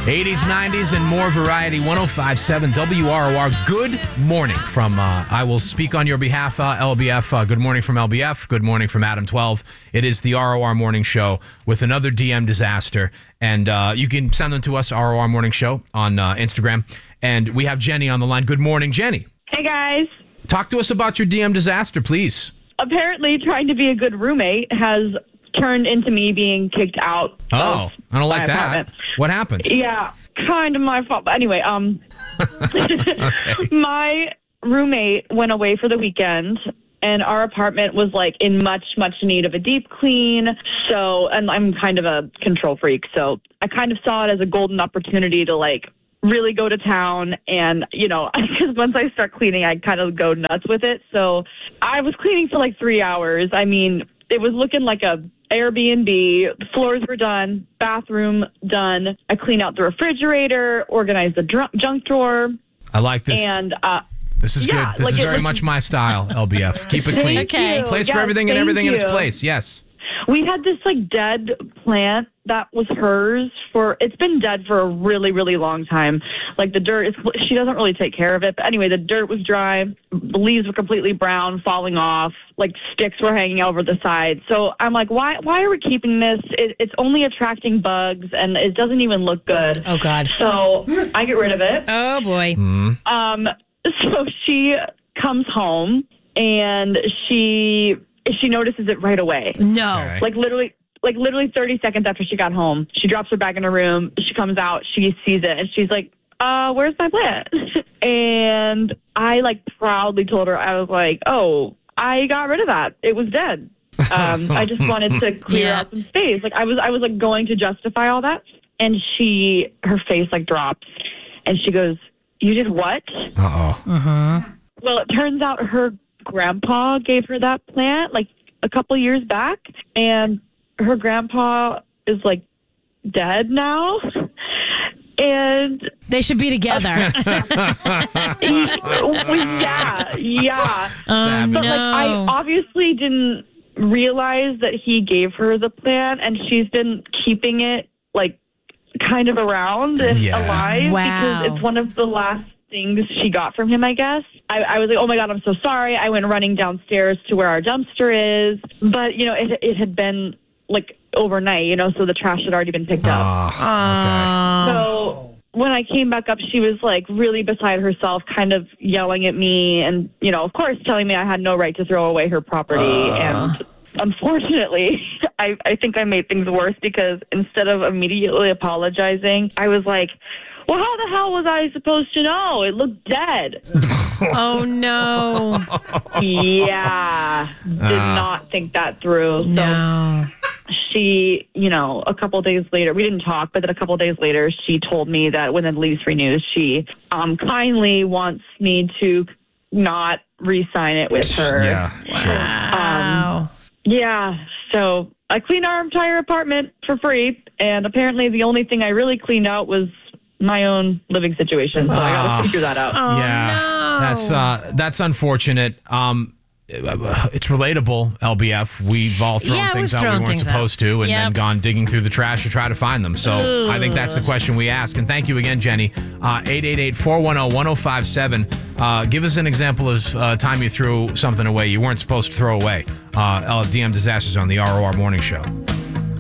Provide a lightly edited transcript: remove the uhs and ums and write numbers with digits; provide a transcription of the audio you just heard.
80s, 90s, and more variety. 105.7 WROR. Good morning from, I will speak on your behalf, LBF. Good morning from LBF. Good morning from Adam 12. It is the ROR Morning Show with another DM disaster. And you can send them to us, ROR Morning Show, on Instagram. And we have Jenny on the line. Good morning, Jenny. Hey, guys. Talk to us about your DM disaster, please. Apparently, trying to be a good roommate has turned into me being kicked out. Oh, I don't like that. Apartment. What happened? Yeah, kind of my fault. But anyway, Okay. my roommate went away for the weekend, and our apartment was like in much need of a deep clean. So, and I'm kind of a control freak, so I kind of saw it as a golden opportunity to like really go to town. And, you know, because once I start cleaning, I kind of go nuts with it. So I was cleaning for like 3 hours. I mean, it was looking like a Airbnb. The floors were done, bathroom done. I cleaned out the refrigerator, organized the junk drawer. I like this. And this is yeah, good. This like is it very was- much my style, LBF. Keep it clean. Okay. Place for Yes, everything and thank everything in its you. place. Yes. We had this like dead plant that was hers it's been dead for a really long time. Like the dirt she doesn't really take care of it. But anyway, the dirt was dry, the leaves were completely brown, falling off, like sticks were hanging over the side. So I'm like, why are we keeping this? It's only attracting bugs and it doesn't even look good. Oh, God. So I get rid of it. Oh, boy. So she comes home and she notices it right away. No. Okay. Like literally 30 seconds after she got home, she drops her bag in her room. She comes out, she sees it, and she's like, where's my plant? And I like proudly told her, I was like, oh, I got rid of that. It was dead. I just wanted to clear out some space. Like I was like going to justify all that. And her face like drops and she goes, you did what? Uh-oh. Well, it turns out her grandpa gave her that plant like a couple years back, and her grandpa is like dead now. And They should be together. yeah. Savage. But like I obviously didn't realize that he gave her the plant, and she's been keeping it like kind of around and Yeah. alive Wow. because it's one of the last things she got from him, I guess. I was like, oh my God, I'm so sorry. I went running downstairs to where our dumpster is. But, you know, it had been like overnight, you know, so the trash had already been picked up. So when I came back up, she was like really beside herself, kind of yelling at me and, you know, of course telling me I had no right to throw away her property. And unfortunately, I think I made things worse because instead of immediately apologizing, I was like, well, how the hell was I supposed to know? It looked dead. Oh, no. Yeah. Did not think that through. So No. she, you know, a couple days later, we didn't talk, but then a couple days later, she told me that when the lease renews, she kindly wants me to not re-sign it with her. Yeah, sure. Wow. Yeah, so I cleaned our entire apartment for free, and apparently the only thing I really cleaned out was my own living situation, so I gotta figure that out. Oh, Yeah, no. that's unfortunate. It's relatable, LBF. We've all thrown Yeah, things we've out we thrown weren't things out. supposed to and then Yep. gone digging through the trash to try to find them. So I think that's the question we ask. And thank you again, Jenny. 888-410-1057. Give us an example of time you threw something away you weren't supposed to throw away. DM Disasters on the ROR Morning Show.